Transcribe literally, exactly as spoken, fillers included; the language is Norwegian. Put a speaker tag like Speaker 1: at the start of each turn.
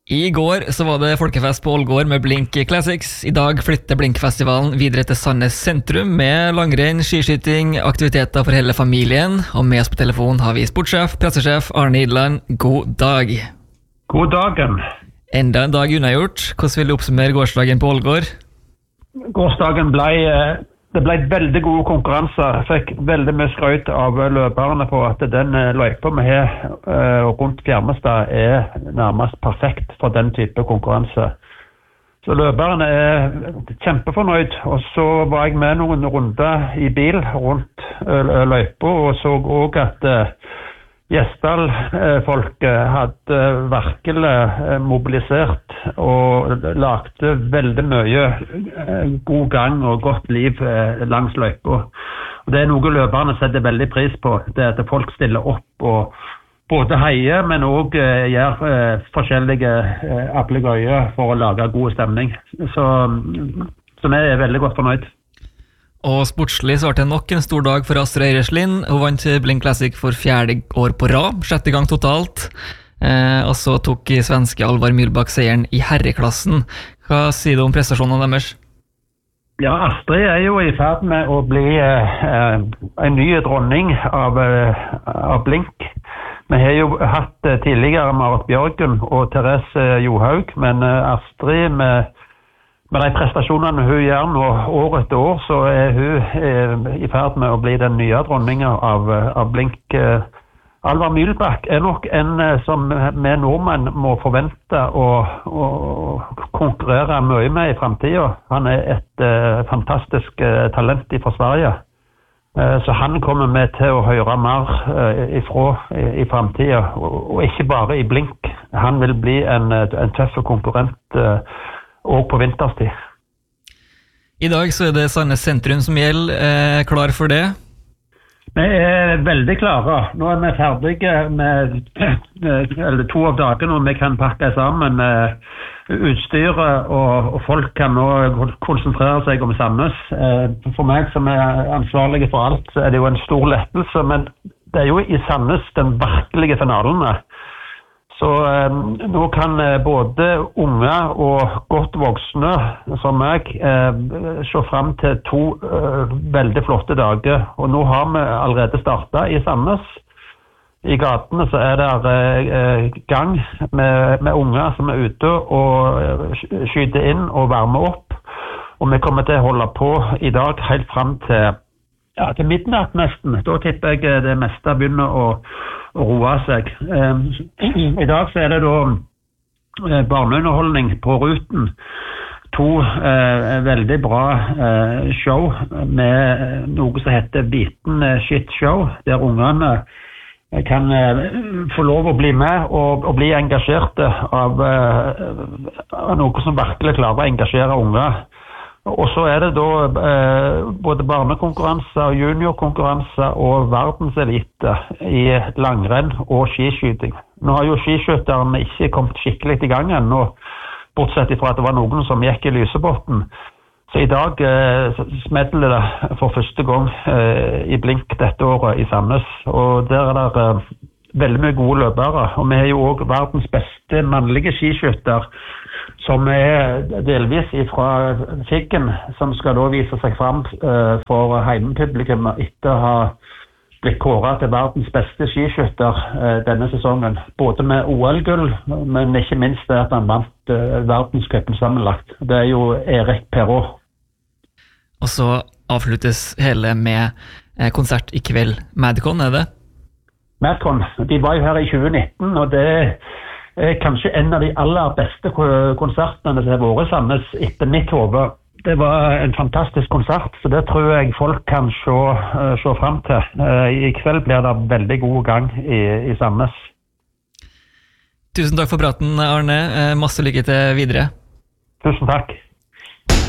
Speaker 1: I går så var det folkefest på Ålgård med Blink Classics. I dag flytter Blinkfestivalen videre til Sandnes sentrum med langrenn, skiskyting, aktiviteter for hele familien. Og med oss på telefon har vi sportssjef, pressesjef Arne Idland. God dag.
Speaker 2: God dagen.
Speaker 1: Enda en dag unnagjort. Hvordan vil du oppsummere gårsdagen på Ålgård?
Speaker 2: Gårsdagen ble, det ble veldig gode konkurranser. Jeg fikk veldig mye skrøyt av løperne på at den løypa vi har rundt Fjermestad er nærmest perfekt for den type konkurranse. Så løperne er kjempefornøyd, og så var jeg med noen runder i bil rundt løypa og så også at Gjesdal-folk hadde virkelig mobilisert og lagde veldig mye god gang og godt liv langs løypa. Og det er noe løperne setter veldig pris på, det er at folk stiller opp og både heier, men også gjør forskjellige applegøyer for å lage god stemning. Så, så vi er veldig godt fornøyd.
Speaker 1: Og sportslig så var det nok en stor dag for Astrid Eireslin. Hun vant Blink Classic for fjerde år på rad, sjette gang totalt. Eh, og så tok svenske Alvar Myhlbak seieren i herreklassen. Hva sier du om prestasjonene deres?
Speaker 2: Ja, Astrid er jo i ferd med å bli eh, en ny dronning av, eh, av Blink. Vi har jo hatt eh, tidligere Marit Bjørgen og Therese Johaug, men eh, Astrid med Med de prestasjonene hun gjør nå år etter år, så er hun eh, i ferd med å bli den nye dronningen av, av Blink. Eh, Alvar Myhlbak er nok en eh, som vi nordmenn må forvente å, å konkurrere mye med i fremtiden. Han er et eh, fantastisk eh, talent fra Sverige. Eh, så han kommer vi til å høre mer eh, ifra i, i fremtiden, og, og ikke bare i Blink. Han vil bli en, en tøff konkurrent eh, og på vinterstid.
Speaker 1: I dag så er det Sandnes sentrum som gjelder. Eh, klar for det?
Speaker 2: Vi er veldig klare. Nå er vi ferdige med eller to av dagene og vi kan pakke sammen utstyret, og, og folk kan nå konsentrere seg om Sandnes. Eh, for meg som er ansvarlig for alt, så er det jo en stor lettelse, men det er jo i Sandnes den virkelige finalen er. Så eh, nå kan eh, både unge og godt voksne som meg eh, se frem til to eh, veldig flotte dager. Og nå har vi allerede startet i Sandnes. I gatene så er det eh, gang med, med unge som er ute og skyter inn og varmer opp. Og vi kommer til å holde på i dag helt frem til, ja, til midnatt nesten. Da tipper jeg det meste begynner å og roe seg. I dag så er det da barneunderholdning på ruten. To eh, veldig bra eh, show med noe som heter Biten Shit Show, der ungene kan eh, få lov å bli med og, og bli engasjerte av, eh, av noe som virkelig klarer å engasjere unger. Og så er det da eh, både barnekonkurranser, juniorkonkurranser og verdenselite i langrenn og skiskyting. Nå har jo skiskytterne ikke kommet skikkelig i gang ennå, bortsett fra at det var noen som gikk i Lysebotn. Så i dag eh, smeller det for første gang eh, i Blink dette året i Sandnes. Og der er det eh, veldig mye gode løpere. Og vi har jo også verdens beste mannlige skiskytter, som er delvis fra Figgen, som skal da vise seg frem uh, for heimepublikum etter å ha blitt kåret til verdens beste skiskytter uh, denne sesongen. Både med O L-gull, men ikke minst det at han vant uh, verdenscupen sammenlagt. Det er jo Erik Perrault.
Speaker 1: Og så avsluttes hele med eh, konsert i kveld. Madcon, er det?
Speaker 2: Madcon, de var jo her i tjue nitten, og det er kanskje en av de aller beste konsertene som har vært i Sandnes etter mitt hode. Det var en fantastisk konsert, så det tror jeg folk kan se, se frem til. I kveld blir det veldig god gang i, i Sandnes.
Speaker 1: Tusen takk for praten, Arne. Masse lykke til videre.
Speaker 2: Tusen takk.